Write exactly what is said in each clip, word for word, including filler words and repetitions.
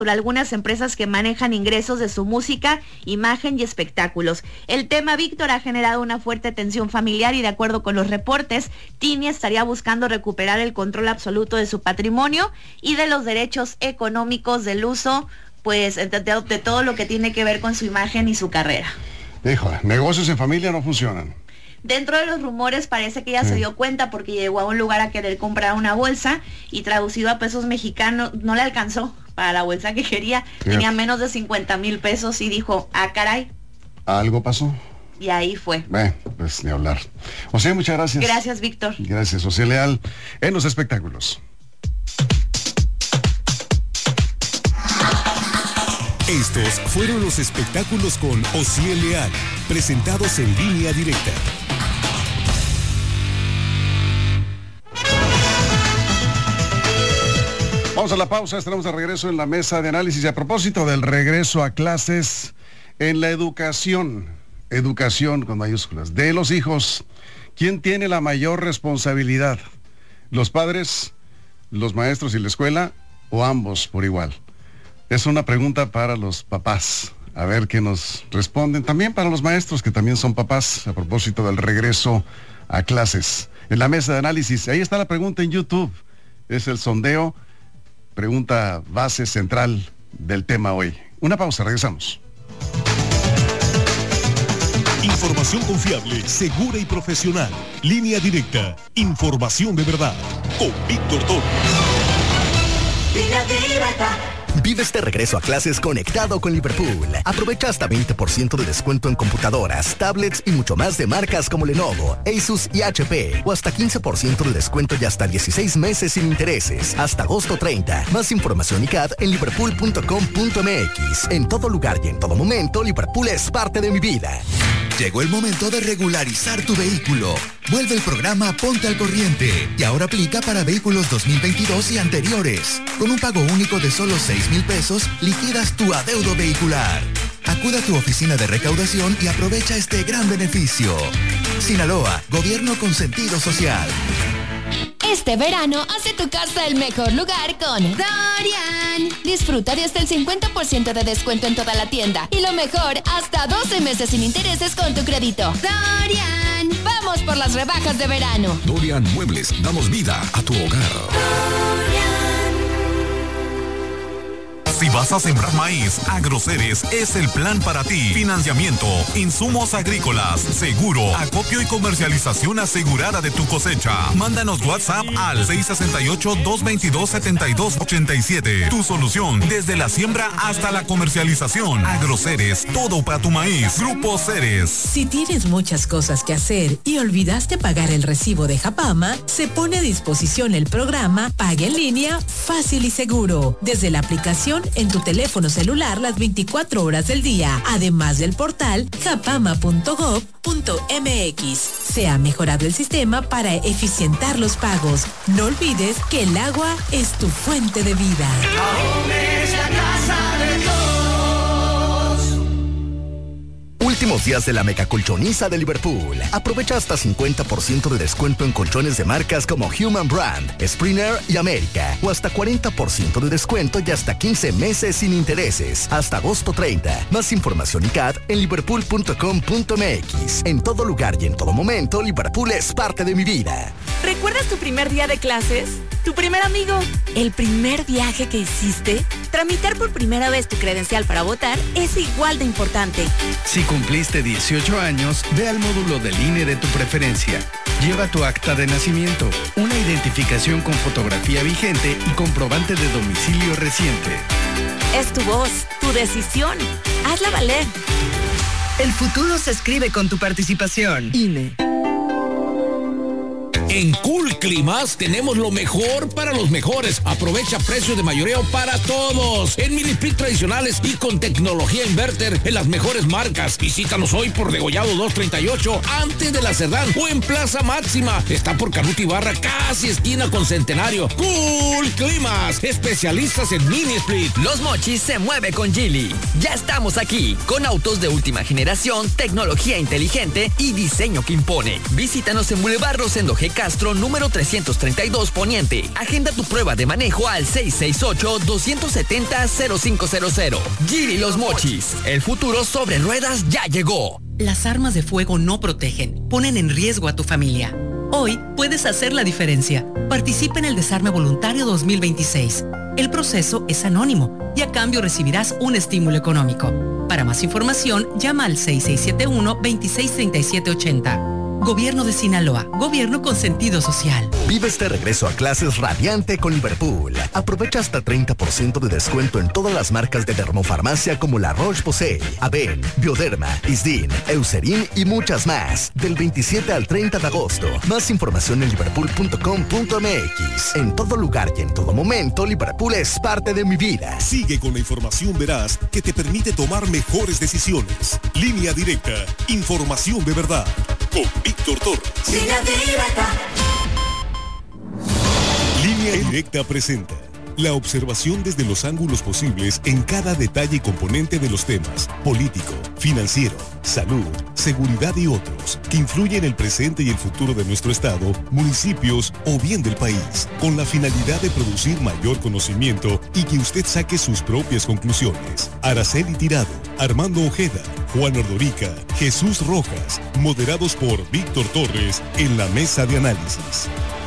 algunas empresas que manejan ingresos de su música, imagen y espectáculos. El tema, Víctor, ha generado una fuerte tensión familiar y de acuerdo con los reportes, Tini estaría buscando recuperar el control absoluto de su patrimonio y de los derechos económicos del uso, pues, de, de, de todo lo que tiene que ver con su imagen y su carrera. Híjole, negocios en familia no funcionan. Dentro de los rumores parece que ella sí. se dio cuenta porque llegó a un lugar a querer comprar una bolsa y traducido a pesos mexicanos no le alcanzó para la bolsa que quería. Fíjate. Tenía menos de cincuenta mil pesos y dijo, ah, caray. ¿Algo pasó? Y ahí fue. Bueno, pues ni hablar. Ociel, muchas gracias. Gracias, Víctor. Gracias, Ociel Leal, en los espectáculos. Estos fueron los espectáculos con Ociel Leal, presentados en Línea Directa. Vamos a la pausa, estaremos de regreso en la mesa de análisis. Y a propósito del regreso a clases en la educación, educación con mayúsculas, de los hijos, ¿quién tiene la mayor responsabilidad? ¿Los padres, los maestros y la escuela o ambos por igual? Es una pregunta para los papás, a ver qué nos responden. También para los maestros, que también son papás, a propósito del regreso a clases. En la mesa de análisis, ahí está la pregunta en YouTube. Es el sondeo, pregunta base central del tema hoy. Una pausa, regresamos. Información confiable, segura y profesional. Línea Directa, información de verdad. Con Víctor Toro. Línea Directa. Vive este regreso a clases conectado con Liverpool. Aprovecha hasta veinte por ciento de descuento en computadoras, tablets y mucho más de marcas como Lenovo, Asus y H P. O hasta quince por ciento de descuento y hasta dieciséis meses sin intereses. Hasta agosto treinta. Más información y C A D en liverpool punto com punto m x. En todo lugar y en todo momento, Liverpool es parte de mi vida. Llegó el momento de regularizar tu vehículo. Vuelve el programa Ponte al Corriente y ahora aplica para vehículos dos mil veintidós y anteriores. Con un pago único de solo seis mil pesos, liquidas tu adeudo vehicular. Acuda a tu oficina de recaudación y aprovecha este gran beneficio. Sinaloa, gobierno con sentido social. Este verano, hace tu casa el mejor lugar con Dorian. Disfruta de hasta el cincuenta por ciento de descuento en toda la tienda. Y lo mejor, hasta doce meses sin intereses con tu crédito. Dorian. Vamos por las rebajas de verano. Dorian Muebles, damos vida a tu hogar. Si vas a sembrar maíz, Agroceres es el plan para ti. Financiamiento, insumos agrícolas, seguro, acopio y comercialización asegurada de tu cosecha. Mándanos WhatsApp al seis seis ocho, dos dos dos, siete dos ocho siete. Tu solución desde la siembra hasta la comercialización. Agroceres, todo para tu maíz. Grupo Ceres. Si tienes muchas cosas que hacer y olvidaste pagar el recibo de Japama, se pone a disposición el programa Paga en Línea Fácil y Seguro. Desde la aplicación en tu teléfono celular las veinticuatro horas del día, además del portal japama punto gob punto m x. Se ha mejorado el sistema para eficientar los pagos. No olvides que el agua es tu fuente de vida. Ahome es la casa de todos. Últimos días de la mega colchoniza de Liverpool. Aprovecha hasta cincuenta por ciento de descuento en colchones de marcas como Human Brand, Springer y América. O hasta cuarenta por ciento de descuento y hasta quince meses sin intereses. Hasta agosto treinta. Más información y C A D en liverpool punto com punto m x. En todo lugar y en todo momento, Liverpool es parte de mi vida. ¿Recuerdas tu primer día de clases? ¿Tu primer amigo? ¿El primer viaje que hiciste? Tramitar por primera vez tu credencial para votar es igual de importante. Si cumpliste dieciocho años, ve al módulo del I N E de tu preferencia. Lleva tu acta de nacimiento, una identificación con fotografía vigente y comprobante de domicilio reciente. Es tu voz, tu decisión. Hazla valer. El futuro se escribe con tu participación. I N E. En Cool Climas tenemos lo mejor para los mejores. Aprovecha precios de mayoreo para todos. En mini split tradicionales y con tecnología inverter en las mejores marcas. Visítanos hoy por Degollado dos treinta y ocho antes de la Cerdán o en Plaza Máxima. Está por Canuto Ibarra, casi esquina con Centenario. Cool Climas, especialistas en mini split. Los Mochis se mueve con Geely. Ya estamos aquí con autos de última generación, tecnología inteligente y diseño que impone. Visítanos en Boulevard Rosendo G K Castro, número trescientos treinta y dos Poniente. Agenda tu prueba de manejo al seis seis ocho, dos siete cero, cero cinco cero cero. Giri Los Mochis. El futuro sobre ruedas ya llegó. Las armas de fuego no protegen, ponen en riesgo a tu familia. Hoy puedes hacer la diferencia. Participa en el Desarme Voluntario dos mil veintiséis. El proceso es anónimo y a cambio recibirás un estímulo económico. Para más información, llama al seis seis siete uno, dos seis tres siete ocho cero. Gobierno de Sinaloa, gobierno con sentido social. Vive este regreso a clases radiante con Liverpool. Aprovecha hasta treinta por ciento de descuento en todas las marcas de dermofarmacia como La Roche-Posay, Aven, Bioderma, Isdin, Eucerin y muchas más. Del veintisiete al treinta de agosto. Más información en liverpool punto com punto m x. En todo lugar y en todo momento, Liverpool es parte de mi vida. Sigue con la información veraz que te permite tomar mejores decisiones. Línea Directa, información de verdad. Con Víctor Torres. Línea Directa. Línea Directa presenta la observación desde los ángulos posibles en cada detalle y componente de los temas político, financiero, salud, seguridad y otros que influyen en el presente y el futuro de nuestro estado, municipios o bien del país, con la finalidad de producir mayor conocimiento y que usted saque sus propias conclusiones. Araceli Tirado, Armando Ojeda, Juan Ordorica, Jesús Rojas, moderados por Víctor Torres en la mesa de análisis.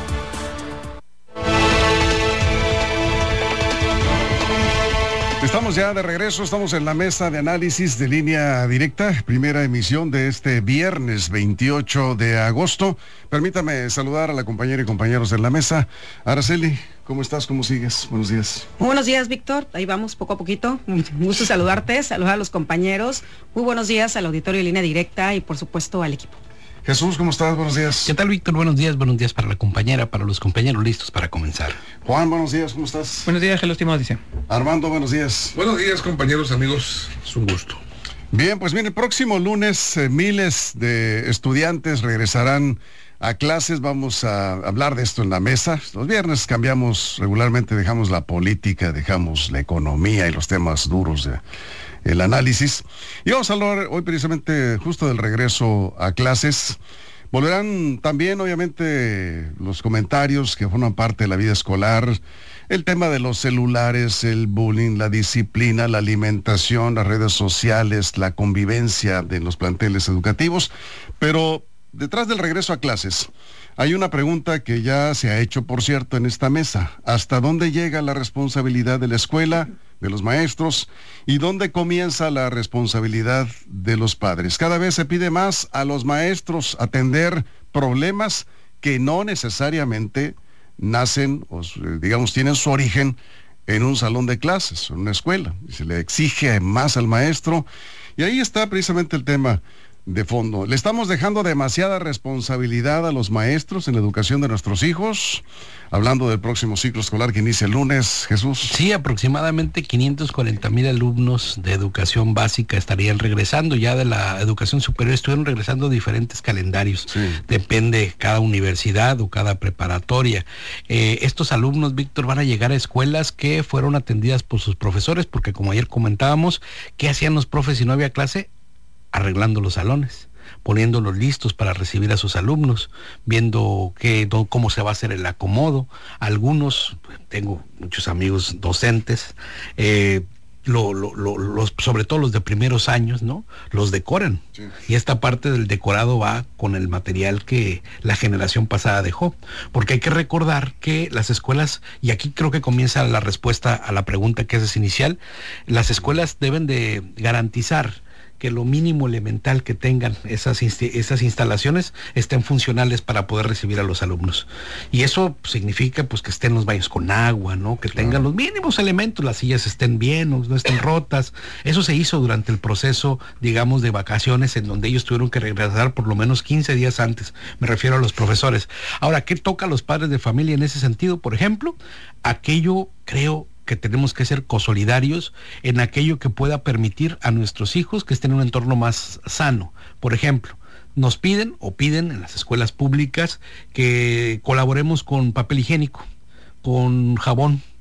Estamos ya de regreso, estamos en la mesa de análisis de Línea Directa, primera emisión de este viernes veintiocho de agosto. Permítame saludar a la compañera y compañeros de la mesa. Araceli, ¿cómo estás? ¿Cómo sigues? Buenos días. Muy buenos días, Víctor. Ahí vamos poco a poquito. Un gusto saludarte, saludar a los compañeros. Muy buenos días al auditorio de Línea Directa y por supuesto al equipo. Jesús, ¿cómo estás? Buenos días. ¿Qué tal, Víctor? Buenos días, buenos días para la compañera, para los compañeros listos para comenzar. Juan, buenos días, ¿cómo estás? Buenos días, Gelo estimado, dice. Armando, buenos días. Buenos días, compañeros, amigos, es un gusto. Bien, pues mire, el próximo lunes eh, miles de estudiantes regresarán a clases. Vamos a hablar de esto en la mesa. Los viernes cambiamos regularmente, dejamos la política, dejamos la economía y los temas duros de el análisis. Y vamos a hablar hoy precisamente justo del regreso a clases. Volverán también, obviamente, los comentarios que forman parte de la vida escolar, el tema de los celulares, el bullying, la disciplina, la alimentación, las redes sociales, la convivencia de los planteles educativos. Pero detrás del regreso a clases hay una pregunta que ya se ha hecho, por cierto, en esta mesa. ¿Hasta dónde llega la responsabilidad de la escuela, de los maestros, y dónde comienza la responsabilidad de los padres? Cada vez se pide más a los maestros atender problemas que no necesariamente nacen, o digamos, tienen su origen en un salón de clases, en una escuela. Se le exige más al maestro, y ahí está precisamente el tema de fondo. ¿Le estamos dejando demasiada responsabilidad a los maestros en la educación de nuestros hijos? Hablando del próximo ciclo escolar que inicia el lunes, Jesús. Sí, aproximadamente quinientos cuarenta mil alumnos de educación básica estarían regresando. Ya de la educación superior estuvieron regresando diferentes calendarios. Sí. Depende cada universidad o cada preparatoria. Eh, estos alumnos, Víctor, van a llegar a escuelas que fueron atendidas por sus profesores, porque como ayer comentábamos, ¿qué hacían los profes si no había clase? Arreglando los salones, poniéndolos listos para recibir a sus alumnos, viendo qué, cómo se va a hacer el acomodo. Algunos, tengo muchos amigos docentes, eh, lo, lo, lo, los, sobre todo los de primeros años, ¿no? Los decoran. Sí. Y esta parte del decorado va con el material que la generación pasada dejó. Porque hay que recordar que las escuelas, y aquí creo que comienza la respuesta a la pregunta que es inicial, las escuelas deben de garantizar que lo mínimo elemental que tengan esas, inst- esas instalaciones estén funcionales para poder recibir a los alumnos. Y eso significa pues que estén los baños con agua, ¿no? Que tengan los mínimos elementos, las sillas estén bien, no, no estén rotas. Eso se hizo durante el proceso, digamos, de vacaciones, en donde ellos tuvieron que regresar por lo menos quince días antes. Me refiero a los profesores. Ahora, ¿qué toca a los padres de familia en ese sentido? Por ejemplo, aquello, creo, que tenemos que ser cosolidarios en aquello que pueda permitir a nuestros hijos que estén en un entorno más sano. Por ejemplo, nos piden o piden en las escuelas públicas que colaboremos con papel higiénico, con jabón,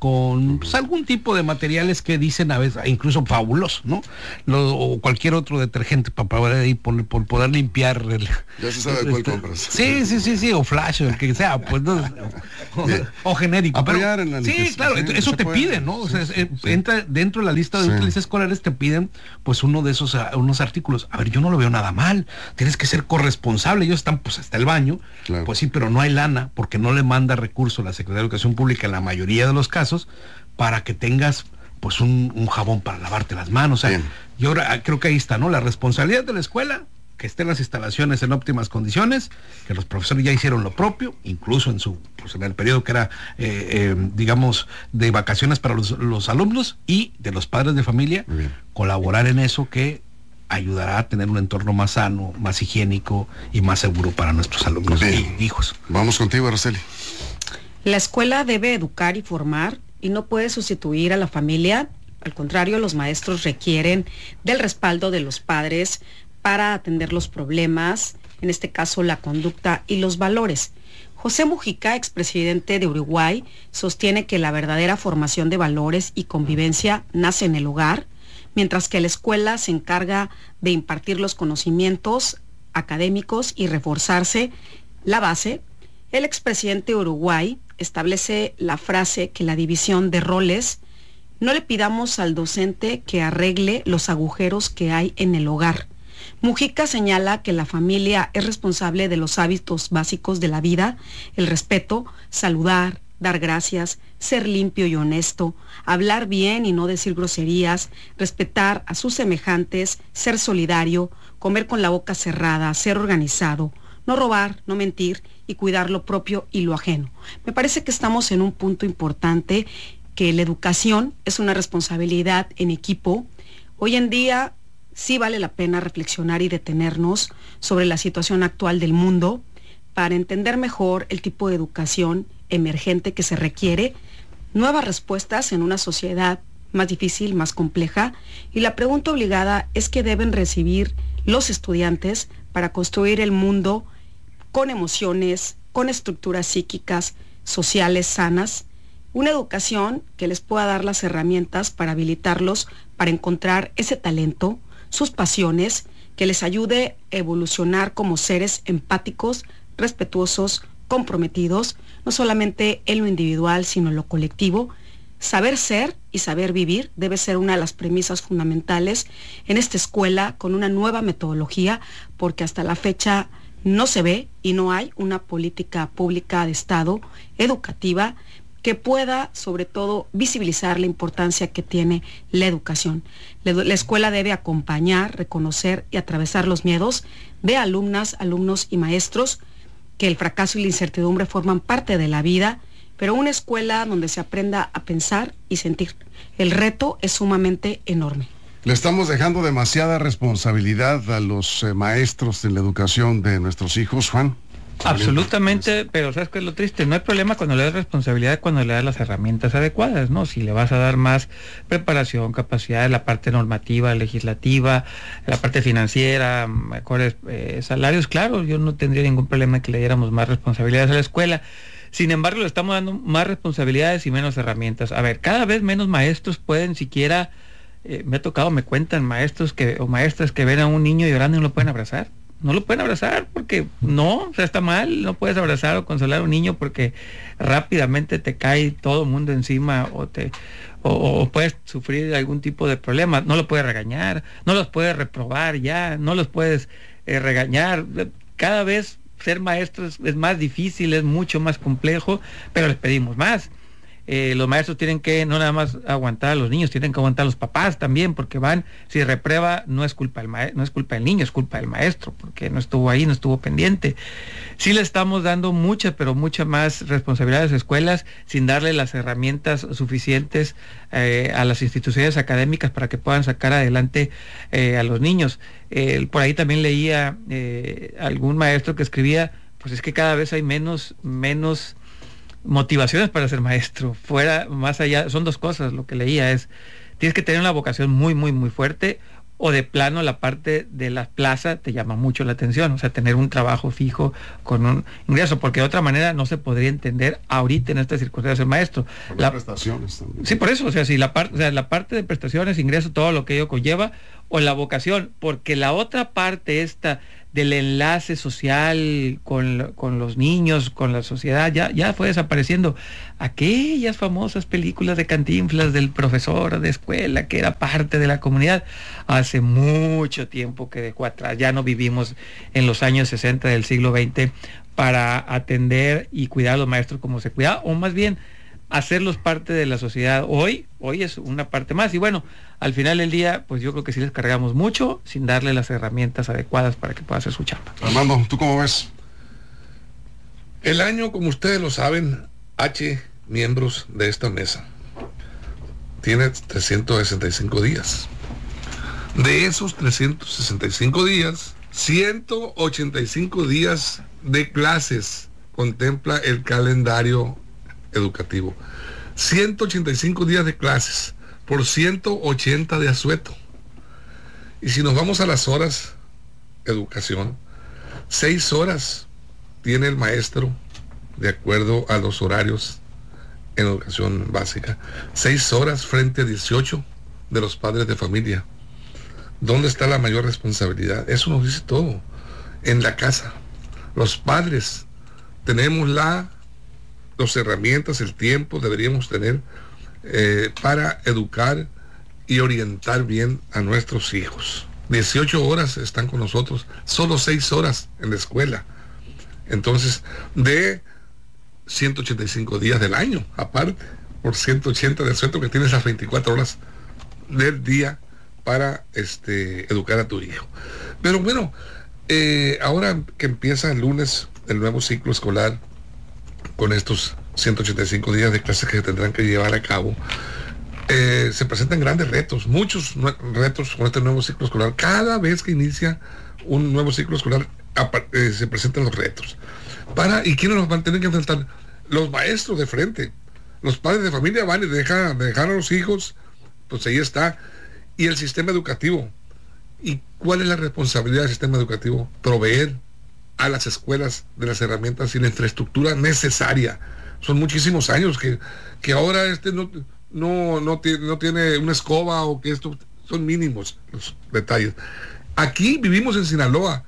con pues, algún tipo de materiales que dicen a veces, incluso fabuloso, ¿no? Lo, o cualquier otro detergente para poder, ahí, por, por poder limpiar el... Ya se sabe cuál compras. Sí, sí, sí, sí, o Flash, o el que sea, pues no, o, o genérico. Apoyar pero, en la sí, limpieza, claro, sí, eso se te puede, piden, ¿no? O sea, sí, eh, sí. entra dentro de la lista de Sí. útiles escolares, te piden pues uno de esos, uh, unos artículos. A ver, yo no lo veo nada mal. Tienes que ser corresponsable. Ellos están pues hasta el baño. Claro. Pues sí, pero no hay lana porque no le manda recurso a la Secretaría de Educación Pública en la mayoría de los casos para que tengas pues un, un jabón para lavarte las manos. O sea, yo ahora creo que ahí está, ¿no? La responsabilidad de la escuela, que estén las instalaciones en óptimas condiciones, que los profesores ya hicieron lo propio, incluso en su pues en el periodo que era eh, eh, digamos de vacaciones para los, los alumnos, y de los padres de familia colaborar en eso, que ayudará a tener un entorno más sano, más higiénico y más seguro para nuestros alumnos y hijos. Vamos contigo, Araceli. La escuela debe educar y formar y no puede sustituir a la familia. Al contrario, los maestros requieren del respaldo de los padres para atender los problemas, en este caso la conducta y los valores. José Mujica, expresidente de Uruguay, sostiene que la verdadera formación de valores y convivencia nace en el hogar, mientras que la escuela se encarga de impartir los conocimientos académicos y reforzarse la base. El expresidente de Uruguay establece la frase que la división de roles: no le pidamos al docente que arregle los agujeros que hay en el hogar. Mujica señala que la familia es responsable de los hábitos básicos de la vida: el respeto, saludar, dar gracias, ser limpio y honesto, hablar bien y no decir groserías, respetar a sus semejantes, ser solidario, comer con la boca cerrada, ser organizado, no robar, no mentir y cuidar lo propio y lo ajeno. Me parece que estamos en un punto importante, que la educación es una responsabilidad en equipo. Hoy en día sí vale la pena reflexionar y detenernos sobre la situación actual del mundo para entender mejor el tipo de educación emergente que se requiere, nuevas respuestas en una sociedad más difícil, más compleja, y la pregunta obligada es qué deben recibir los estudiantes para construir el mundo con emociones, con estructuras psíquicas, sociales sanas, una educación que les pueda dar las herramientas para habilitarlos para encontrar ese talento, sus pasiones, que les ayude a evolucionar como seres empáticos, respetuosos, comprometidos, no solamente en lo individual, sino en lo colectivo. Saber ser y saber vivir debe ser una de las premisas fundamentales en esta escuela, con una nueva metodología, porque hasta la fecha no se ve y no hay una política pública de Estado educativa que pueda, sobre todo, visibilizar la importancia que tiene la educación. La, la escuela debe acompañar, reconocer y atravesar los miedos de alumnas, alumnos y maestros, que el fracaso y la incertidumbre forman parte de la vida, pero una escuela donde se aprenda a pensar y sentir. El reto es sumamente enorme. Le estamos dejando demasiada responsabilidad a los eh, maestros en la educación de nuestros hijos, Juan. Absolutamente, pero ¿sabes qué es lo triste? No hay problema cuando le das responsabilidad, cuando le das las herramientas adecuadas, ¿no? Si le vas a dar más preparación, capacidad, la parte normativa, legislativa, la parte financiera, mejores eh, salarios, claro, yo no tendría ningún problema en que le diéramos más responsabilidades a la escuela. Sin embargo, le estamos dando más responsabilidades y menos herramientas. A ver, cada vez menos maestros pueden siquiera, eh, me ha tocado, me cuentan maestros que o maestras que ven a un niño llorando y no lo pueden abrazar. No lo pueden abrazar porque no, o sea, está mal, no puedes abrazar o consolar a un niño porque rápidamente te cae todo el mundo encima o te o, o puedes sufrir algún tipo de problema. No lo puedes regañar, no los puedes reprobar ya, no los puedes eh, regañar. Cada vez ser maestros es más difícil, es mucho más complejo, pero les pedimos más. Eh, los maestros tienen que no nada más aguantar a los niños, tienen que aguantar a los papás también, porque van, si reprueba no es culpa del ma- no es culpa del niño, es culpa del maestro, porque no estuvo ahí, no estuvo pendiente. Sí le estamos dando mucha, pero mucha más responsabilidad a las escuelas, sin darle las herramientas suficientes eh, a las instituciones académicas para que puedan sacar adelante eh, a los niños. Eh, por ahí también leía eh, algún maestro que escribía, pues es que cada vez hay menos, menos motivaciones para ser maestro, fuera, más allá, son dos cosas, lo que leía es, tienes que tener una vocación muy, muy, muy fuerte, o de plano la parte de la plaza te llama mucho la atención, o sea, tener un trabajo fijo con un ingreso, porque de otra manera no se podría entender ahorita en estas circunstancias el maestro. Por las la, prestaciones también. Sí, por eso, o sea, si la parte, o sea, la parte de prestaciones, ingreso, todo lo que ello conlleva, o la vocación, porque la otra parte esta del enlace social con, con los niños, con la sociedad, ya, ya fue desapareciendo. Aquellas famosas películas de Cantinflas del profesor de escuela que era parte de la comunidad, hace mucho tiempo que dejó atrás. Ya no vivimos en los años sesenta del siglo veinte para atender y cuidar a los maestros como se cuidaba, o más bien hacerlos parte de la sociedad. Hoy, hoy es una parte más, y bueno, al final del día, pues yo creo que sí les cargamos mucho sin darle las herramientas adecuadas para que pueda hacer su chamba. Armando, ¿tú cómo ves? El año, como ustedes lo saben, H miembros de esta mesa, tiene trescientos sesenta y cinco días. De esos trescientos sesenta y cinco días, ciento ochenta y cinco días de clases contempla el calendario educativo. ciento ochenta y cinco días de clases por ciento ochenta de asueto. Y si nos vamos a las horas educación, seis horas tiene el maestro de acuerdo a los horarios en educación básica, seis horas frente a dieciocho de los padres de familia. ¿Dónde está la mayor responsabilidad? Eso nos dice todo. En la casa, los padres tenemos la las herramientas, el tiempo deberíamos tener eh, para educar y orientar bien a nuestros hijos. dieciocho horas están con nosotros, solo seis horas en la escuela. Entonces, de ciento ochenta y cinco días del año, aparte, por ciento ochenta de asueto, que tienes las veinticuatro horas del día para este, educar a tu hijo. Pero bueno, eh, ahora que empieza el lunes el nuevo ciclo escolar, con estos ciento ochenta y cinco días de clases que tendrán que llevar a cabo, eh, se presentan grandes retos, muchos retos con este nuevo ciclo escolar. Cada vez que inicia un nuevo ciclo escolar, eh, se presentan los retos. Para, ¿y quiénes los van a tener que enfrentar? Los maestros de frente. Los padres de familia van y dejan, dejar a los hijos, pues ahí está. Y el sistema educativo. ¿Y cuál es la responsabilidad del sistema educativo? Proveer a las escuelas de las herramientas y la infraestructura necesaria. Son muchísimos años que, que ahora este no, no, no, tiene, no tiene una escoba, o que esto son mínimos los detalles. Aquí vivimos en Sinaloa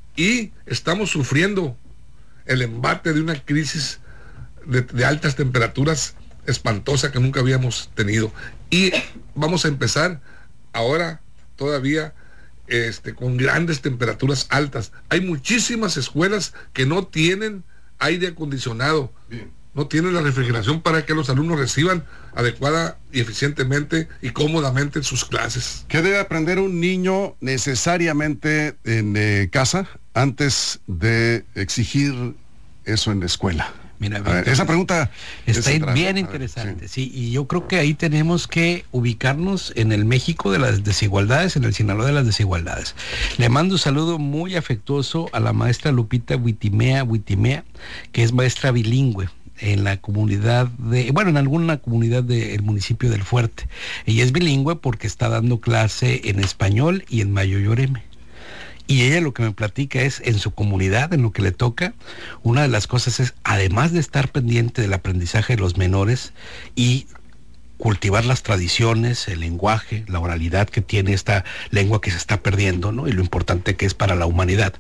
y estamos sufriendo el embate de una crisis de, de altas temperaturas espantosa que nunca habíamos tenido, y vamos a empezar ahora todavía Este, con grandes temperaturas altas. Hay muchísimas escuelas que no tienen aire acondicionado. Bien. No tienen la refrigeración para que los alumnos reciban adecuada y eficientemente y cómodamente sus clases. ¿Qué debe aprender un niño necesariamente en eh, casa antes de exigir eso en la escuela? Mira, ver, esa pregunta está bien interesante, sí. sí, y yo creo que ahí tenemos que ubicarnos en el México de las desigualdades, en el Sinaloa de las desigualdades. Le mando un saludo muy afectuoso a la maestra Lupita Huitimea, Huitimea, que es maestra bilingüe en la comunidad de, bueno, en alguna comunidad del municipio del Fuerte. Ella es bilingüe porque está dando clase en español y en mayoyoreme. Y ella lo que me platica es, en su comunidad, en lo que le toca, una de las cosas es, además de estar pendiente del aprendizaje de los menores y cultivar las tradiciones, el lenguaje, la oralidad que tiene esta lengua que se está perdiendo, ¿no? Y lo importante que es para la humanidad.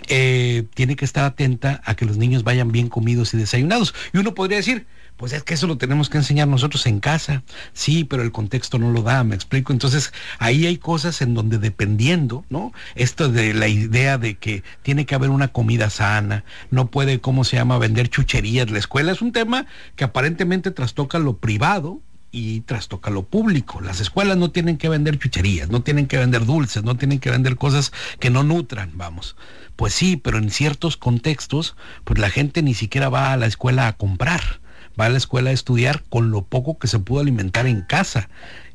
Eh, tiene que estar atenta a que los niños vayan bien comidos y desayunados. Y uno podría decir, pues es que eso lo tenemos que enseñar nosotros en casa. Sí, pero el contexto no lo da, me explico. Entonces, ahí hay cosas en donde dependiendo, ¿no? Esto de la idea de que tiene que haber una comida sana, no puede, ¿cómo se llama?, vender chucherías. La escuela es un tema que aparentemente trastoca lo privado y trastoca lo público. Las escuelas no tienen que vender chucherías, no tienen que vender dulces, no tienen que vender cosas que no nutran, vamos. Pues sí, pero en ciertos contextos, pues la gente ni siquiera va a la escuela a comprar, va a la escuela a estudiar con lo poco que se pudo alimentar en casa.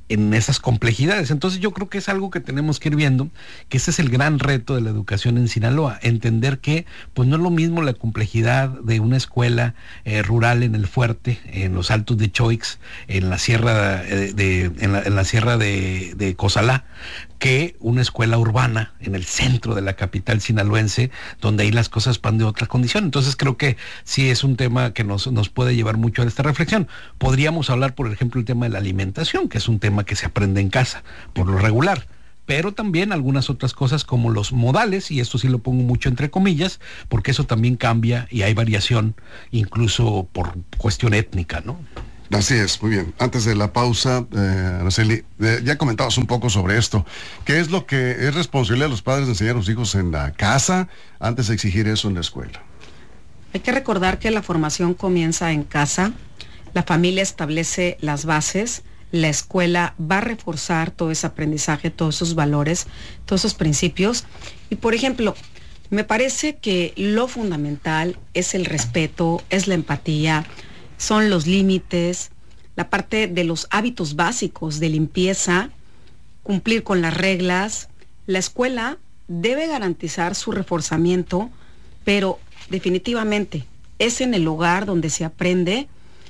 en esas complejidades. Entonces yo creo que es algo que tenemos que ir viendo, que ese es el gran reto de la educación en Sinaloa, entender que pues no es lo mismo la complejidad de una escuela eh, rural en el Fuerte, en los Altos de Choix, en la sierra de, de en, la, en la sierra de, de Cozalá, que una escuela urbana en el centro de la capital sinaloense, donde ahí las cosas van de otra condición. Entonces creo que sí es un tema que nos, nos puede llevar mucho a esta reflexión. Podríamos hablar, por ejemplo, el tema de la alimentación, que es un tema que se aprende en casa, por lo regular, pero también algunas otras cosas como los modales, y esto sí lo pongo mucho entre comillas, porque eso también cambia y hay variación, incluso por cuestión étnica, ¿no? Así es, muy bien. Antes de la pausa, eh, Araceli, eh, ya comentabas un poco sobre esto. ¿Qué es lo que es responsabilidad de los padres de enseñar a los hijos en la casa antes de exigir eso en la escuela? Hay que recordar que la formación comienza en casa, la familia establece las bases, la escuela va a reforzar todo ese aprendizaje, todos esos valores, todos esos principios. Y por ejemplo, me parece que lo fundamental es el respeto, es la empatía, son los límites, la parte de los hábitos básicos de limpieza, cumplir con las reglas. La escuela debe garantizar su reforzamiento, pero definitivamente es en el hogar donde se aprende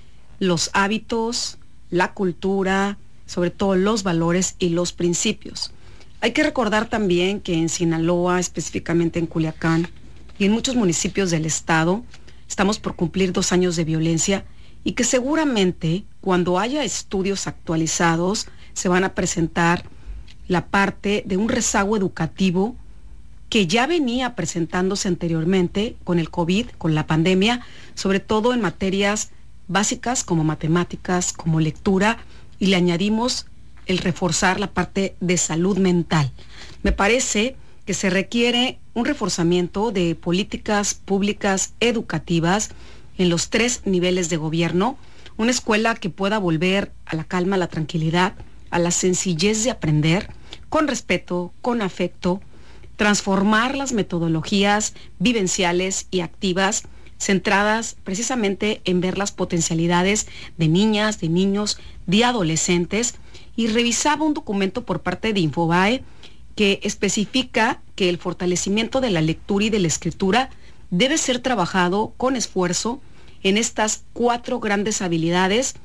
los hábitos, la cultura, sobre todo los valores y los principios. Hay que recordar también que en Sinaloa, específicamente en Culiacán y en muchos municipios del estado, estamos por cumplir dos años de violencia y que seguramente cuando haya estudios actualizados se van a presentar la parte de un rezago educativo que ya venía presentándose anteriormente con el COVID, con la pandemia, sobre todo en materias básicas como matemáticas, como lectura, y le añadimos el reforzar la parte de salud mental. Me parece que se requiere un reforzamiento de políticas públicas educativas en los tres niveles de gobierno, una escuela que pueda volver a la calma, a la tranquilidad, a la sencillez de aprender, con respeto, con afecto, transformar las metodologías vivenciales y activas, centradas precisamente en ver las potencialidades de niñas, de niños, de adolescentes, y revisaba un documento por parte de Infobae que especifica que el fortalecimiento de la lectura y de la escritura debe ser trabajado con esfuerzo en estas cuatro grandes habilidades: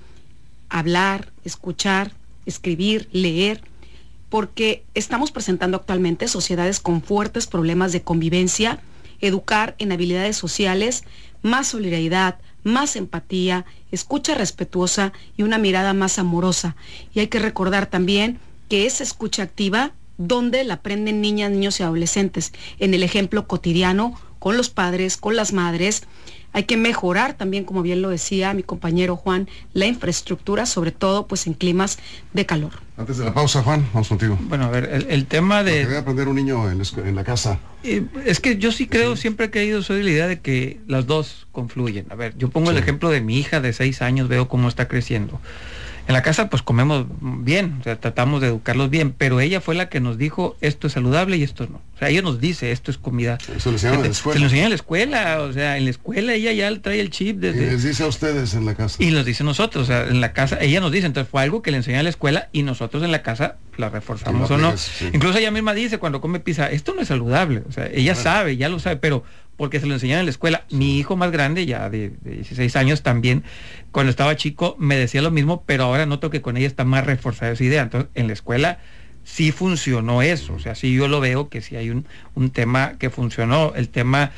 hablar, escuchar, escribir, leer, porque estamos presentando actualmente sociedades con fuertes problemas de convivencia. Educar en habilidades sociales, más solidaridad, más empatía, escucha respetuosa y una mirada más amorosa. Y hay que recordar también que esa escucha activa, donde la aprenden niñas, niños y adolescentes, en el ejemplo cotidiano, con los padres, con las madres. Hay que mejorar también, como bien lo decía mi compañero Juan, la infraestructura, sobre todo pues en climas de calor. Antes de la pausa, Juan, vamos contigo. Bueno, a ver, el, el tema de... Lo que debe aprender un niño en la, en la casa. Eh, es que yo sí creo, sí. siempre he creído, soy de la idea de que las dos confluyen. A ver, yo pongo sí. el ejemplo de mi hija de seis años, veo cómo está creciendo. En la casa pues comemos bien, o sea, tratamos de educarlos bien, pero ella fue la que nos dijo esto es saludable y esto no. O sea, ella nos dice esto es comida. Eso le enseñaron en la escuela. Se lo enseña en la escuela, o sea, en la escuela ella ya trae el chip desde... Y les dice a ustedes en la casa. Y nos dice nosotros, o sea, en la casa, ella nos dice, entonces fue algo que le enseña en la escuela y nosotros en la casa la reforzamos o no. Sí. Incluso ella misma dice cuando come pizza, esto no es saludable, o sea, ella claro. sabe, ya lo sabe, pero porque se lo enseñan en la escuela. Sí. Mi hijo más grande, ya de, de dieciséis años también, cuando estaba chico, me decía lo mismo, pero ahora noto que con ella está más reforzada esa idea. Entonces, en la escuela sí funcionó eso, o sea, sí yo lo veo que sí hay un, un tema que funcionó. El tema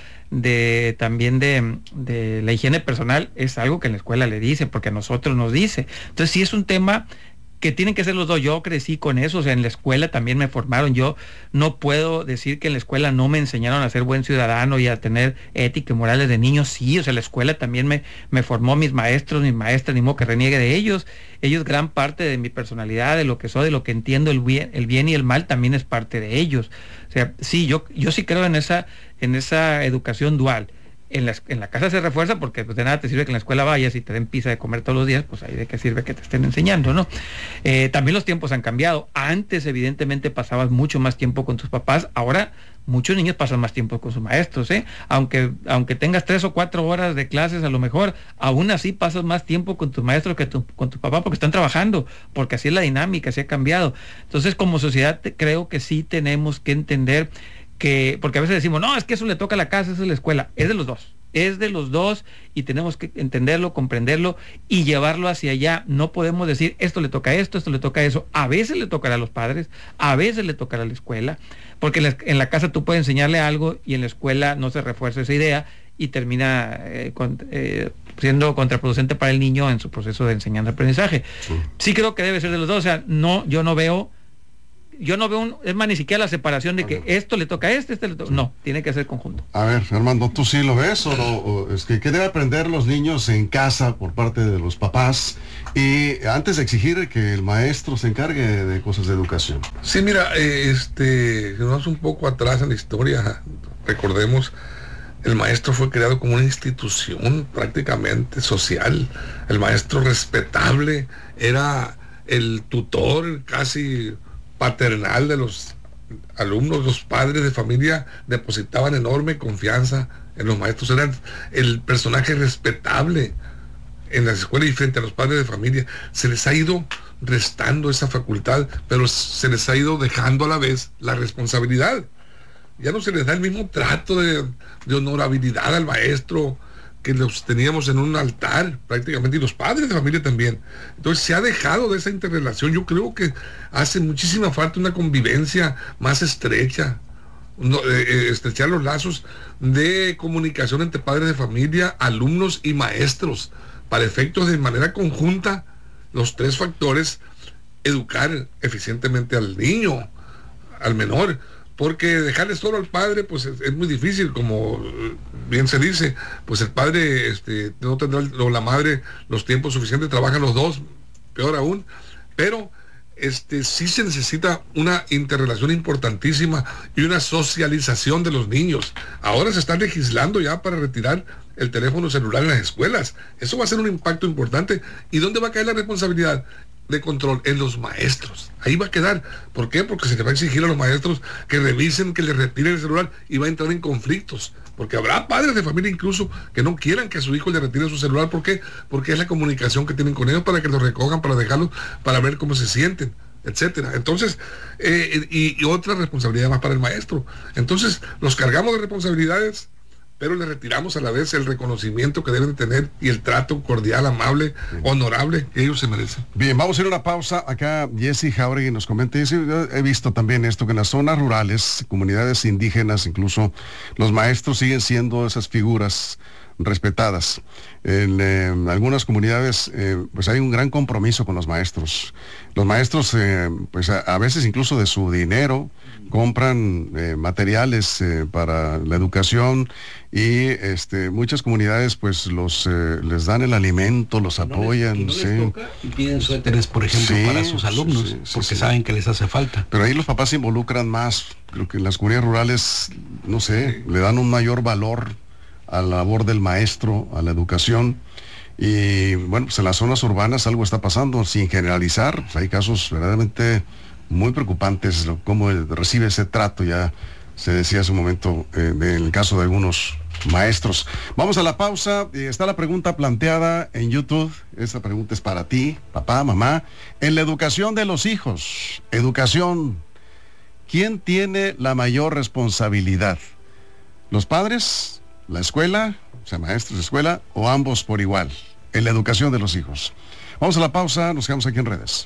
de también de, de la higiene personal es algo que en la escuela le dice, porque a nosotros nos dice. Entonces sí es un tema que tienen que ser los dos. Yo crecí con eso, o sea, en la escuela también me formaron. Yo no puedo decir que en la escuela no me enseñaron a ser buen ciudadano y a tener ética y morales de niños. Sí, o sea, la escuela también me, me formó mis maestros, mis maestras, ni modo que reniegue de ellos. Ellos, gran parte de mi personalidad, de lo que soy, de lo que entiendo, el bien, el bien y el mal, también es parte de ellos. O sea, sí, yo, yo sí creo en esa, en esa educación dual. En la, en la casa se refuerza porque pues, de nada te sirve que en la escuela vayas y te den pizza de comer todos los días, pues ahí de qué sirve que te estén enseñando, ¿no? Eh, también los tiempos han cambiado. Antes, evidentemente, pasabas mucho más tiempo con tus papás. Ahora, muchos niños pasan más tiempo con sus maestros, ¿eh? Aunque, aunque tengas tres o cuatro horas de clases, a lo mejor, aún así pasas más tiempo con tus maestros que tu, con tu papá, porque están trabajando, porque así es la dinámica, así ha cambiado. Entonces, como sociedad, te, creo que sí tenemos que entender que, porque a veces decimos, no, es que eso le toca a la casa, eso es la escuela, es de los dos, es de los dos y tenemos que entenderlo, comprenderlo y llevarlo hacia allá. No podemos decir, esto le toca a esto, esto le toca a eso. A veces le tocará a los padres, a veces le tocará a la escuela, porque en la, en la casa tú puedes enseñarle algo y en la escuela no se refuerza esa idea y termina eh, con, eh, siendo contraproducente para el niño en su proceso de enseñanza-aprendizaje. Sí. sí creo que debe ser de los dos, o sea, no, yo no veo Yo no veo, un, es más, ni siquiera la separación de que esto le toca a este, este le toca. No, tiene que ser conjunto. A ver, Armando, ¿tú sí lo ves? ¿O, no, o es que qué debe aprender los niños en casa por parte de los papás? Y antes de exigir que el maestro se encargue de cosas de educación. Sí, mira, eh, este, si nos vamos un poco atrás en la historia, recordemos, el maestro fue creado como una institución prácticamente social. El maestro respetable era el tutor casi paternal de los alumnos. Los padres de familia depositaban enorme confianza en los maestros, eran el personaje respetable en las escuelas y frente a los padres de familia. Se les ha ido restando esa facultad, pero se les ha ido dejando a la vez la responsabilidad. Ya no se les da el mismo trato de, de honorabilidad al maestro que los teníamos en un altar prácticamente, y los padres de familia también. Entonces se ha dejado de esa interrelación. Yo creo que hace muchísima falta una convivencia más estrecha, no, eh, estrechar los lazos de comunicación entre padres de familia, alumnos y maestros, para efectos de manera conjunta, los tres factores, educar eficientemente al niño, al menor. Porque dejarle solo al padre, pues es, es muy difícil, como bien se dice, pues el padre este, no tendrá, o la madre, los tiempos suficientes, trabajan los dos, peor aún, pero este, sí se necesita una interrelación importantísima y una socialización de los niños. Ahora se está legislando ya para retirar el teléfono celular en las escuelas. Eso va a ser un impacto importante. ¿Y dónde va a caer la responsabilidad de control? En los maestros. Ahí va a quedar. ¿Por qué? Porque se le va a exigir a los maestros que revisen, que le retiren el celular, y va a entrar en conflictos. Porque habrá padres de familia incluso que no quieran que a su hijo le retire su celular. ¿Por qué? Porque es la comunicación que tienen con ellos, para que los recojan, para dejarlos, para ver cómo se sienten, etcétera. Entonces, eh, y, y otra responsabilidad más para el maestro. Entonces, los cargamos de responsabilidades, pero le retiramos a la vez el reconocimiento que deben tener y el trato cordial, amable, bien, honorable que ellos se merecen. Bien, vamos a ir a una pausa. Acá Jesse Jauregui nos comenta, y yo he visto también esto, que en las zonas rurales, comunidades indígenas, incluso los maestros siguen siendo esas figuras respetadas. En eh, algunas comunidades eh, pues hay un gran compromiso con los maestros. Los maestros eh, pues a, a veces incluso de su dinero compran eh, materiales eh, para la educación, y este, muchas comunidades pues los eh, les dan el alimento, los no apoyan. Les, no sí. les toca, y piden suéteres, por ejemplo, sí, para sus alumnos, sí, sí, porque sí, saben que les hace falta. Pero ahí los papás se involucran más. Creo que en las comunidades rurales, no sé, le dan un mayor valor a la labor del maestro, a la educación. Y bueno, pues en las zonas urbanas algo está pasando, sin generalizar. Pues hay casos verdaderamente muy preocupantes, cómo recibe ese trato. Ya se decía hace un momento eh, en el caso de algunos maestros. Vamos a la pausa. Eh, está la pregunta planteada en YouTube. Esta pregunta es para ti, papá, mamá. En la educación de los hijos, educación, ¿quién tiene la mayor responsabilidad? ¿Los padres, la escuela, o sea, maestros de escuela, o ambos por igual en la educación de los hijos? Vamos a la pausa, nos quedamos aquí en redes.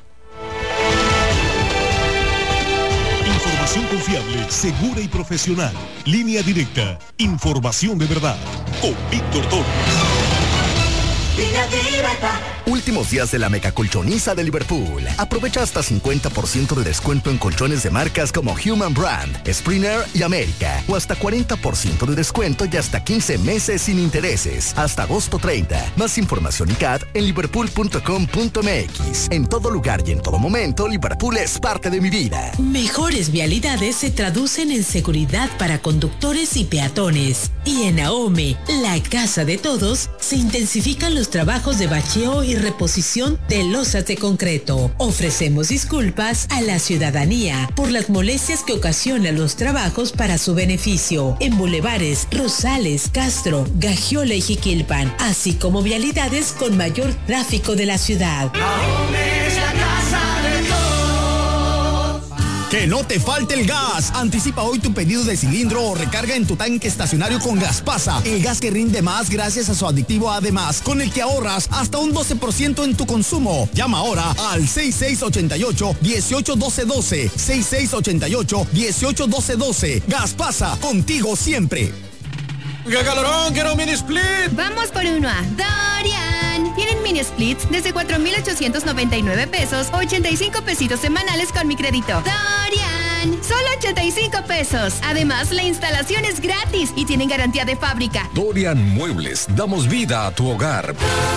Información confiable, segura y profesional. Línea directa. Información de verdad. Con Víctor Torres. Línea directa. Últimos días de la megacolchoniza de Liverpool. Aprovecha hasta cincuenta por ciento de descuento en colchones de marcas como Human Brand, Springer y América. O hasta cuarenta por ciento de descuento y hasta quince meses sin intereses. Hasta agosto treinta. Más información y C A D en liverpool punto com punto m x. En todo lugar y en todo momento, Liverpool es parte de mi vida. Mejores vialidades se traducen en seguridad para conductores y peatones. Y en AOME, la casa de todos, se intensifican los trabajos de bacheo y reposición de losas de concreto. Ofrecemos disculpas a la ciudadanía por las molestias que ocasionan los trabajos para su beneficio en bulevares Rosales, Castro, Gagiola y Jiquilpan, así como vialidades con mayor tráfico de la ciudad. AOME es la casa de todos. Que no te falte el gas. Anticipa hoy tu pedido de cilindro o recarga en tu tanque estacionario con Gaspasa, el gas que rinde más gracias a su aditivo Además, con el que ahorras hasta un doce por ciento en tu consumo. Llama ahora al seis seis ocho ocho, uno ocho uno dos doce, seis seis ocho ocho, uno ocho uno dos doce. Gaspasa, contigo siempre. ¡Gagalorón, quiero un mini split! Vamos por uno a Dorian. Tienen mini splits desde cuatro mil ochocientos noventa y nueve pesos, ochenta y cinco pesitos semanales con mi crédito. Dorian, solo ochenta y cinco pesos. Además, la instalación es gratis y tienen garantía de fábrica. Dorian Muebles, damos vida a tu hogar.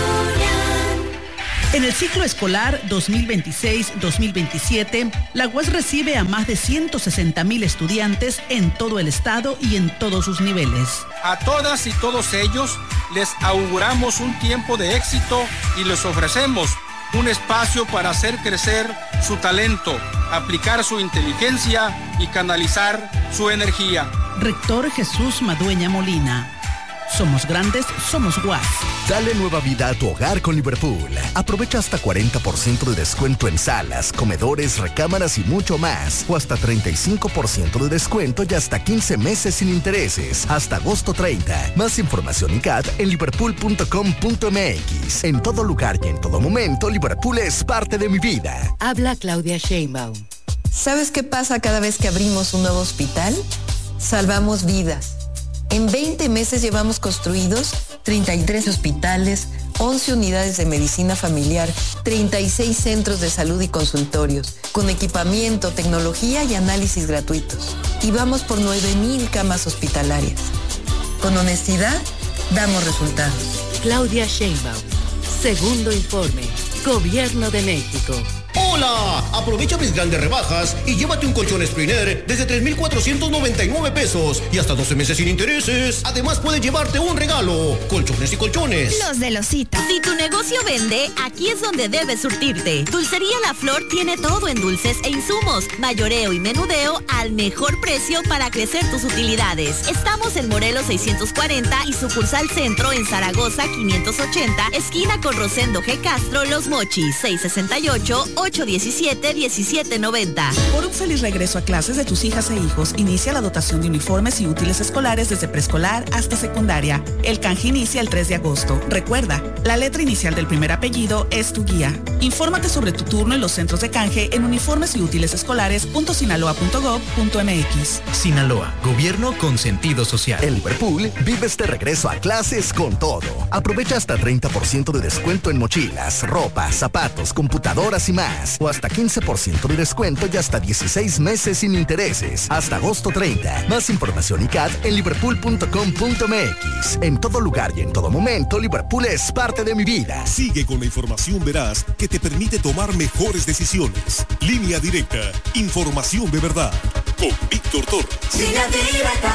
En el ciclo escolar dos mil veintiséis dos mil veintisiete, la U A S recibe a más de ciento sesenta mil estudiantes en todo el estado y en todos sus niveles. A todas y todos ellos les auguramos un tiempo de éxito y les ofrecemos un espacio para hacer crecer su talento, aplicar su inteligencia y canalizar su energía. Rector Jesús Madueña Molina. Somos grandes, somos U A S. Dale nueva vida a tu hogar con Liverpool. Aprovecha hasta cuarenta por ciento de descuento en salas, comedores, recámaras y mucho más. O hasta treinta y cinco por ciento de descuento y hasta quince meses sin intereses. Hasta agosto treinta. Más información y C A D en liverpool punto com punto m x. En todo lugar y en todo momento, Liverpool es parte de mi vida. Habla Claudia Sheinbaum. ¿Sabes qué pasa cada vez que abrimos un nuevo hospital? Salvamos vidas. En veinte meses llevamos construidos treinta y tres hospitales, once unidades de medicina familiar, treinta y seis centros de salud y consultorios, con equipamiento, tecnología y análisis gratuitos. Y vamos por nueve mil camas hospitalarias. Con honestidad, damos resultados. Claudia Sheinbaum. Segundo informe. Gobierno de México. ¡Hola! Aprovecha mis grandes rebajas y llévate un colchón Springer desde tres mil cuatrocientos noventa y nueve pesos y hasta doce meses sin intereses. Además, puedes llevarte un regalo. Colchones y colchones. Los de Losita. Si tu negocio vende, aquí es donde debes surtirte. Dulcería La Flor tiene todo en dulces e insumos, mayoreo y menudeo al mejor precio para crecer tus utilidades. Estamos en Morelos seiscientos cuarenta y sucursal Centro en Zaragoza quinientos ochenta, esquina con Rosendo G. Castro, Los Mochis, seis sesenta y ocho, ocho diecisiete, diecisiete noventa. Por un feliz regreso a clases de tus hijas e hijos, inicia la dotación de uniformes y útiles escolares desde preescolar hasta secundaria. El canje inicia el tres de agosto. Recuerda, la letra inicial del primer apellido es tu guía. Infórmate sobre tu turno en los centros de canje en uniformes y útiles escolares punto sinaloa punto gob punto m x. Sinaloa, gobierno con sentido social. En Liverpool, vive este regreso a clases con todo. Aprovecha hasta treinta por ciento de descuento en mochilas, ropa, zapatos, computadoras y más. O hasta quince por ciento de descuento y hasta dieciséis meses sin intereses. Hasta agosto treinta. Más información y C A D en liverpool punto com punto m x. En todo lugar y en todo momento, Liverpool es parte de mi vida. Sigue con la información veraz que te permite tomar mejores decisiones. Línea Directa. Información de verdad. Con Víctor Torres. Línea Directa.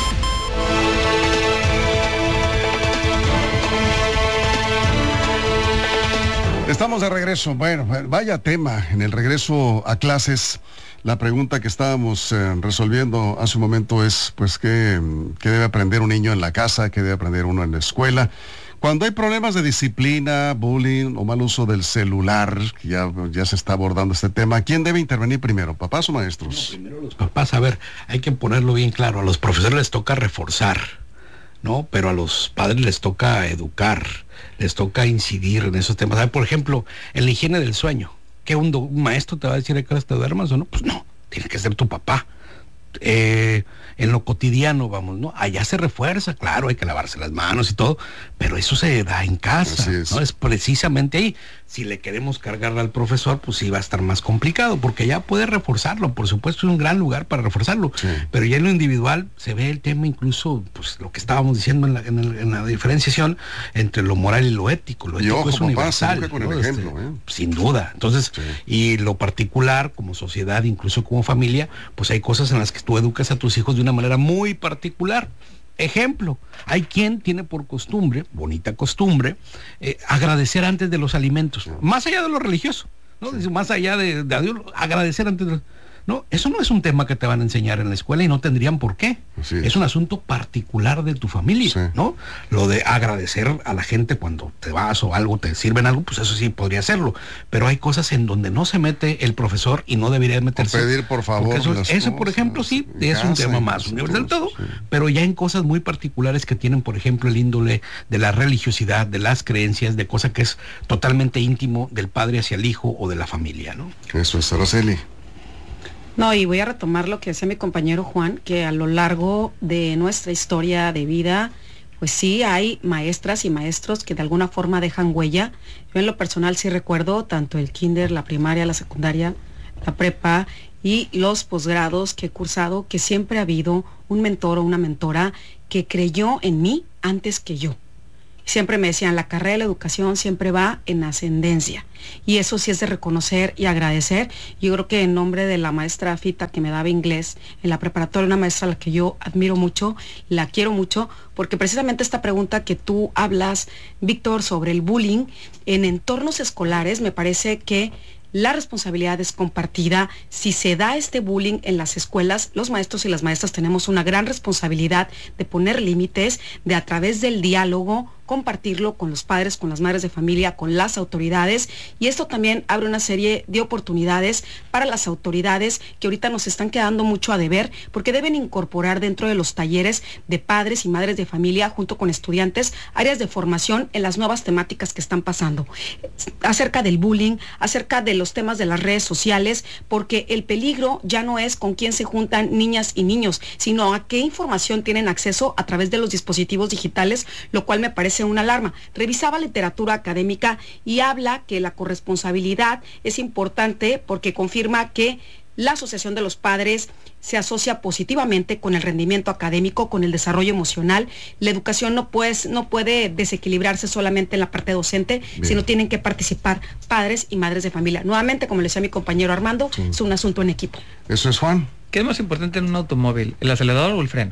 Estamos de regreso. Bueno, vaya tema en el regreso a clases. La pregunta que estábamos eh, resolviendo hace un momento es, pues, ¿qué, ¿qué debe aprender un niño en la casa? ¿Qué debe aprender uno en la escuela? Cuando hay problemas de disciplina, bullying o mal uso del celular, que ya, ya se está abordando este tema, ¿quién debe intervenir primero, papás o maestros? No, primero los papás. A ver, hay que ponerlo bien claro. A los profesores les toca reforzar, ¿no? Pero a los padres les toca educar, les toca incidir en esos temas. A ver, por ejemplo, en la higiene del sueño. ¿Qué un, un maestro te va a decir a qué hora te duermas o no? Pues no, tiene que ser tu papá. eh, en lo cotidiano, vamos, ¿no? Allá se refuerza, claro, hay que lavarse las manos y todo, pero eso se da en casa, es. ¿no? Es precisamente ahí. Si le queremos cargar al profesor, pues sí va a estar más complicado, porque ya puede reforzarlo, por supuesto es un gran lugar para reforzarlo, sí. Pero ya en lo individual se ve el tema, incluso, pues lo que estábamos diciendo en la, en el, en la diferenciación entre lo moral y lo ético. Lo y ético ojo, es universal, papá, con ¿no? el ejemplo, este, ¿eh? Sin duda. Entonces, sí. Y lo particular, como sociedad, incluso como familia, pues hay cosas en las que tú educas a tus hijos de una manera muy particular. Ejemplo, hay quien tiene por costumbre, bonita costumbre, eh, agradecer antes de los alimentos, sí. Más allá de lo religioso, ¿no? Sí. Más allá de, de Dios, agradecer antes de los... No, eso no es un tema que te van a enseñar en la escuela y no tendrían por qué. Sí. Es un asunto particular de tu familia, sí. ¿No? Lo de agradecer a la gente cuando te vas o algo, te sirven algo, pues eso sí podría hacerlo. Pero hay cosas en donde no se mete el profesor y no debería meterse. O pedir por favor. Eso, las eso cosas, por ejemplo, sí, es un tema más universal cosas, todo, sí. Pero ya en cosas muy particulares que tienen, por ejemplo, el índole de la religiosidad, de las creencias, de cosa que es totalmente íntimo del padre hacia el hijo o de la familia, ¿no? Eso es, Araceli. No, y voy a retomar lo que decía mi compañero Juan, que a lo largo de nuestra historia de vida, pues sí hay maestras y maestros que de alguna forma dejan huella. Yo en lo personal sí recuerdo tanto el kinder, la primaria, la secundaria, la prepa y los posgrados que he cursado, que siempre ha habido un mentor o una mentora que creyó en mí antes que yo. Siempre me decían, la carrera de la educación siempre va en ascendencia. Y eso sí es de reconocer y agradecer. Yo creo que en nombre de la maestra Fita, que me daba inglés en la preparatoria, una maestra a la que yo admiro mucho, la quiero mucho, porque precisamente esta pregunta que tú hablas, Víctor, sobre el bullying en entornos escolares, me parece que la responsabilidad es compartida. Si se da este bullying en las escuelas, los maestros y las maestras tenemos una gran responsabilidad de poner límites, de a través del diálogo compartirlo con los padres, con las madres de familia, con las autoridades, y esto también abre una serie de oportunidades para las autoridades que ahorita nos están quedando mucho a deber, porque deben incorporar dentro de los talleres de padres y madres de familia junto con estudiantes áreas de formación en las nuevas temáticas que están pasando, acerca del bullying, acerca de los temas de las redes sociales, porque el peligro ya no es con quién se juntan niñas y niños, sino a qué información tienen acceso a través de los dispositivos digitales, lo cual me parece una alarma. Revisaba literatura académica y habla que la corresponsabilidad es importante porque confirma que la asociación de los padres se asocia positivamente con el rendimiento académico, con el desarrollo emocional. La educación no puede, no puede desequilibrarse solamente en la parte docente, bien, sino tienen que participar padres y madres de familia. Nuevamente, como le decía mi compañero Armando, sí, es un asunto en equipo. Eso es, Juan. ¿Qué es más importante en un automóvil, el acelerador o el freno?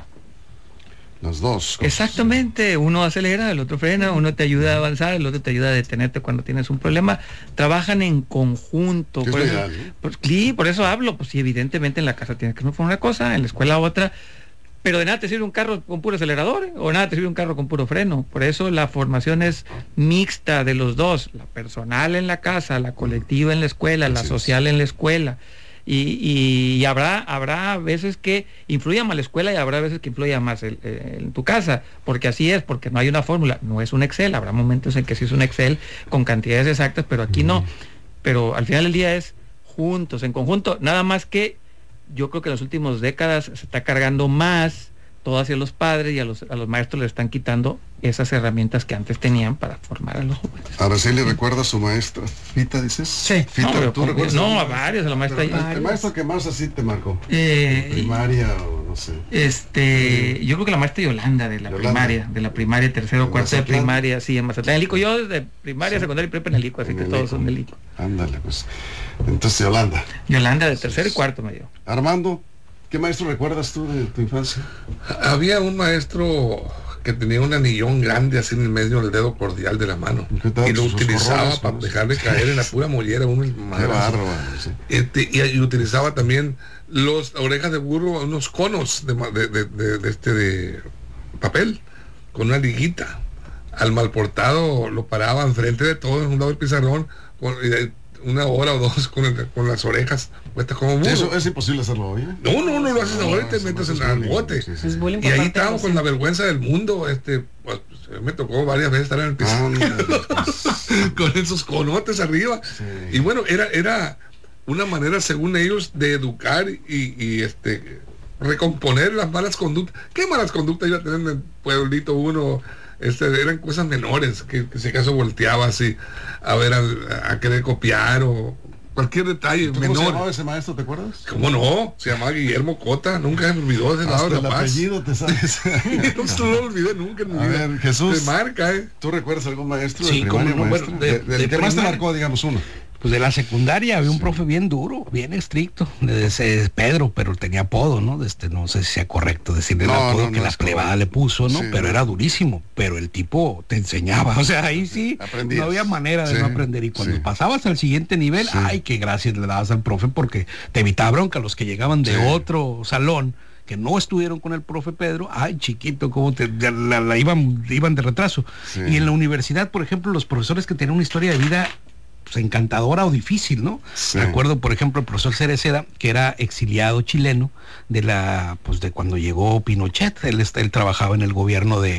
Los dos. Cosas. Exactamente, uno acelera, el otro frena, uno te ayuda a avanzar, el otro te ayuda a detenerte cuando tienes un problema. Trabajan en conjunto. Por eso, ideal, ¿eh? por, sí, por eso hablo, pues sí, evidentemente en la casa tienes que poner una cosa, en la escuela otra, pero de nada te sirve un carro con puro acelerador, ¿eh? O nada te sirve un carro con puro freno. Por eso la formación es mixta de los dos, la personal en la casa, la colectiva en la escuela, así la social es. En la escuela. Y, y, y habrá habrá veces que influya más la escuela y habrá veces que influya más el, el, en tu casa, porque así es, porque no hay una fórmula, no es un Excel, habrá momentos en que sí es un Excel con cantidades exactas, pero aquí no, pero al final del día es juntos, en conjunto, nada más que yo creo que en las últimas décadas se está cargando más todo hacia los padres y a los, a los maestros les están quitando esas herramientas que antes tenían para formar a los jóvenes. Araceli, ¿recuerda a su maestra? ¿Fita dices? Sí. Fita, no, ¿tú recuerdas? No, a varios, a la maestra. ¿El maestro que más así te marcó? Eh, ¿Primaria o no sé? Este, yo creo que la maestra Yolanda de la Yolanda. primaria, de la primaria, tercero, cuarto de primaria, sí, en Mazatlán, el I C O. Yo desde primaria, sí, secundaria y prepa en el I C O, así en que todos I C O. Son del I C O. Ándale, pues. Entonces, Yolanda. Yolanda de tercero y cuarto me dio. Armando, ¿qué maestro recuerdas tú de tu infancia? Había un maestro que tenía un anillón grande así en el medio del dedo cordial de la mano y lo utilizaba para ¿no? dejarle caer en la pura mollera uno bárbaro, sí. este, y, y utilizaba también los orejas de burro, unos conos de, de, de, de, de este de papel con una liguita. Al malportado lo paraba enfrente de todo en un lado del pizarrón con, y, una hora o dos con, el, con las orejas puestas como burro. Eso es imposible hacerlo hoy, ¿eh? No, no, no lo haces ahora y te metes en el bote. Sí, sí. Y ahí estábamos con la vergüenza del mundo. Este, pues, me tocó varias veces estar en el piso ah, con esos conotes arriba. Sí. Y bueno, era, era una manera, según ellos, de educar y, y este recomponer las malas conductas. ¿Qué malas conductas iba a tener en el pueblito uno? Este, eran cosas menores, que, que si acaso volteaba así a ver al, a querer copiar o cualquier detalle ¿Cómo menor. se llamaba ese maestro, te acuerdas? ¿Cómo no? Se llamaba Guillermo Cota, nunca se me olvidó ese lado de el La Paz. apellido te sabes. No se lo olvidé nunca en mi A vida. ver, Jesús, te marca, ¿eh? ¿tú recuerdas algún maestro Sí, de primaria, como no, maestro? bueno, de- De- del de que más te primaria. marcó, digamos, uno. Pues de la secundaria había un profe bien duro, bien estricto, de ese Pedro, pero tenía apodo, ¿no? De este, no sé si sea correcto decirle el No, apodo no, que no la es plebada correcto. le puso, ¿no? Sí, pero no. era durísimo, pero el tipo te enseñaba, o sea, ahí sí, Aprendías. no había manera de Sí, no aprender. Y cuando sí. pasabas al siguiente nivel, Sí. ay, qué gracias le dabas al profe porque te evitaba bronca. Los que llegaban de Sí. otro salón, que no estuvieron con el profe Pedro, ay chiquito, cómo te ya la, la iban, iban de retraso. Sí. Y en la universidad, por ejemplo, los profesores que tenían una historia de vida pues, encantadora o difícil, ¿no? Sí. Recuerdo, por ejemplo, el profesor Cereceda, que era exiliado chileno de la, pues de cuando llegó Pinochet. Él, está- él trabajaba en el gobierno de,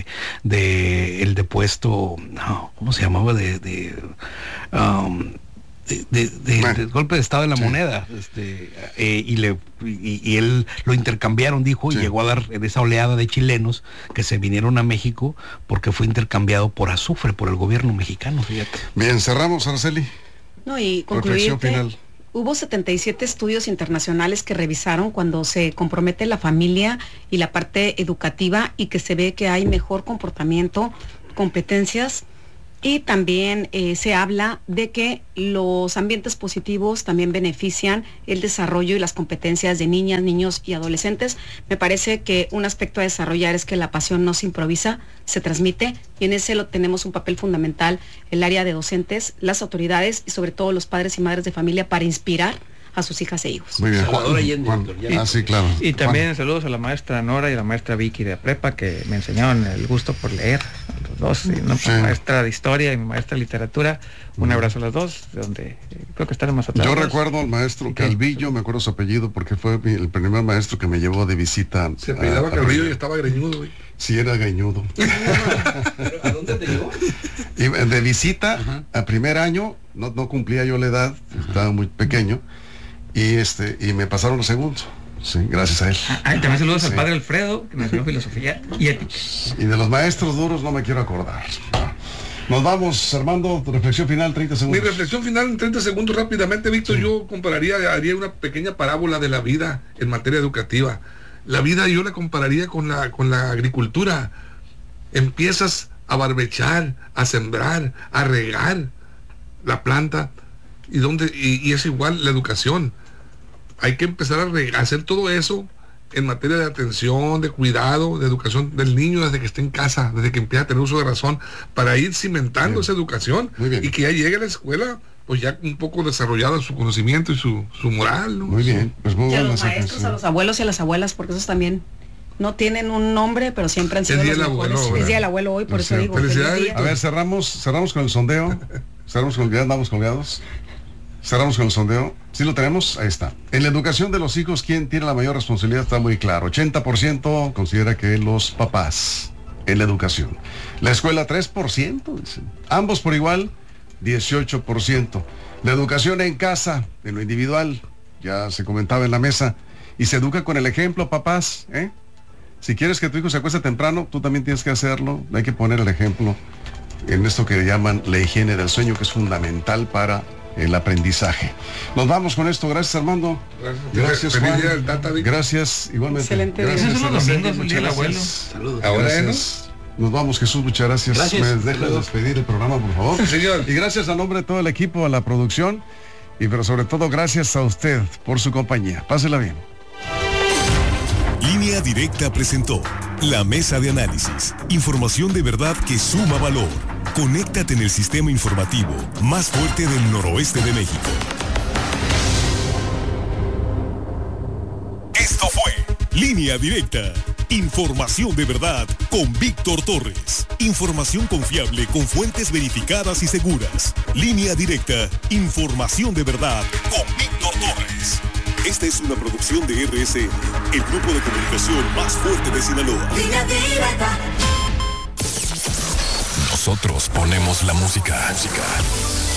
de el depuesto, no, ¿cómo se llamaba? De, de, um, de, de- de- Bueno. del golpe de estado de la Sí. moneda, este, eh, y le y, y él lo intercambiaron, dijo, Sí. y llegó a dar en esa oleada de chilenos que se vinieron a México porque fue intercambiado por azufre por el gobierno mexicano, fíjate. Bien, cerramos, Araceli. No, y Reflexión concluir que final. hubo setenta y siete estudios internacionales que revisaron cuando se compromete la familia y la parte educativa y que se ve que hay mejor comportamiento, competencias y también eh, se habla de que los ambientes positivos también benefician el desarrollo y las competencias de niñas, niños y adolescentes. Me parece que un aspecto a desarrollar es que la pasión no se improvisa, se transmite y en ese lo tenemos un papel fundamental el área de docentes, las autoridades y sobre todo los padres y madres de familia para inspirar a sus hijas e hijos. Muy bien. Salvador Allende, Juan. doctor, ya. Ah, sí, claro. Y también saludos a la maestra Nora y a la maestra Vicky de prepa que me enseñaron el gusto por leer, a los dos, y una Sí. maestra de historia y mi maestra de literatura. Un abrazo a las dos, de donde eh, creo que están más atrás. Yo recuerdo al maestro Calvillo, me acuerdo su apellido porque fue mi- el primer maestro que me llevó de visita. Se apellidaba a- a- Carrillo y estaba greñudo, güey. Sí, era greñudo. ¿A dónde te llevó? Y de visita a primer año, no, no cumplía yo la edad, estaba muy pequeño, y este, y me pasaron a segundo. Sí, gracias a él. Ah, y también saludos Sí. al padre Alfredo, que nos enseñó filosofía y ética. Y de los maestros duros no me quiero acordar. Nos vamos, Armando, tu reflexión final, treinta Mi segundos. reflexión final en treinta segundos rápidamente, Víctor. Yo compararía, haría una pequeña parábola de la vida en materia educativa. La vida yo la compararía con la, con la agricultura. Empiezas a barbechar, a sembrar, a regar la planta y, donde, y, y es igual la educación. Hay que empezar a, re- a hacer todo eso en materia de atención, de cuidado, de educación del niño desde que esté en casa, desde que empieza a tener uso de razón, para ir cimentando esa educación y que ya llegue a la escuela pues ya un poco desarrollado su conocimiento y su, su moral, ¿no? Muy bien, pues muy Y a buena los esa maestros, reflexión. a los abuelos y a las abuelas, porque esos también no tienen un nombre, pero siempre han Es sido día los del mejores. abuelo, Es día del abuelo hoy, por Sí, eso digo. feliz felicidades, día. A ver, cerramos, cerramos con el sondeo. Cerramos con el andamos colgados. Cerramos con el sondeo. ¿Sí lo tenemos? Ahí está. En la educación de los hijos, ¿quién tiene la mayor responsabilidad? Está muy claro. ochenta por ciento considera que los papás en la educación. La escuela tres por ciento. Dice. Ambos por igual, dieciocho por ciento. La educación en casa, en lo individual, ya se comentaba en la mesa. Y se educa con el ejemplo, papás. ¿eh? Si quieres que tu hijo se acueste temprano, tú también tienes que hacerlo. Hay que poner el ejemplo en esto que llaman la higiene del sueño, que es fundamental para el aprendizaje. Nos vamos con esto. Gracias, Armando. Gracias, Feliz Juan. día del Tata, Vic. Gracias, igualmente. Excelente día. Gracias, Esos son los Araceli, domingos, el muchas día del abuelo. gracias. Saludos. Ahora, ¿eh, no? Gracias. Nos vamos, Jesús, muchas gracias. Gracias. Me deja Saludos. despedir el programa, por favor. Sí, señor. Y gracias a nombre de todo el equipo, a la producción, y pero sobre todo gracias a usted por su compañía. Pásela bien. Línea Directa presentó la mesa de análisis. Información de verdad que suma valor. Conéctate en el sistema informativo más fuerte del noroeste de México. Esto fue Línea Directa. Información de verdad con Víctor Torres. Información confiable con fuentes verificadas y seguras. Línea Directa. Información de verdad con Víctor Torres. Esta es una producción de R S N, el grupo de comunicación más fuerte de Sinaloa. Línea directa. Nosotros ponemos la música. música.